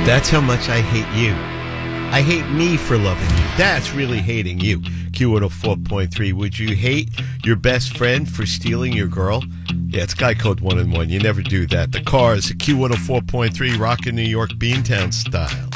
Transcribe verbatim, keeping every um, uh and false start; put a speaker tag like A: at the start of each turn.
A: That's how much I hate you. I hate me for loving you. That's really hating you. Q one oh four point three. Would you hate your best friend for stealing your girl? Yeah, it's Guy Code one and one. You never do that. The Cars, Q one oh four point three, rockin' New York Beantown style.